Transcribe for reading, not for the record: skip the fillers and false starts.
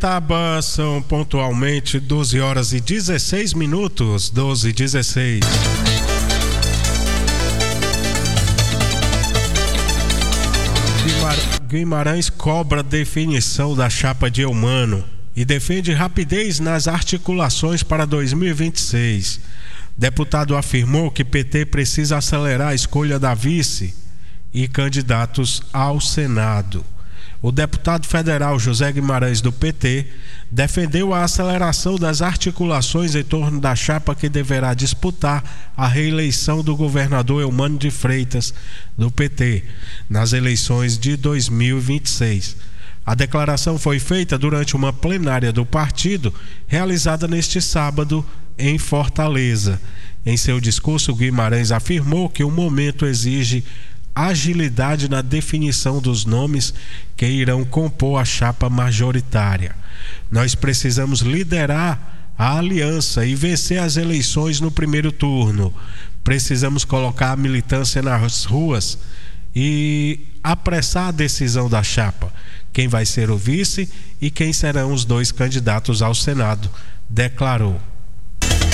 Taba, são pontualmente 12 horas e 16 minutos, 12 e 16. Guimarães cobra definição da chapa de Eumano e defende rapidez nas articulações para 2026. Deputado afirmou que PT precisa acelerar a escolha da vice e candidatos ao Senado. O deputado federal José Guimarães, do PT, defendeu a aceleração das articulações em torno da chapa que deverá disputar a reeleição do governador Eumano de Freitas, do PT, nas eleições de 2026. A declaração foi feita durante uma plenária do partido, realizada neste sábado em Fortaleza. Em seu discurso, Guimarães afirmou que o momento exige agilidade na definição dos nomes que irão compor a chapa majoritária. Nós precisamos liderar a aliança e vencer as eleições no primeiro turno. Precisamos colocar a militância nas ruas e apressar a decisão da chapa, quem vai ser o vice e quem serão os dois candidatos ao Senado, declarou.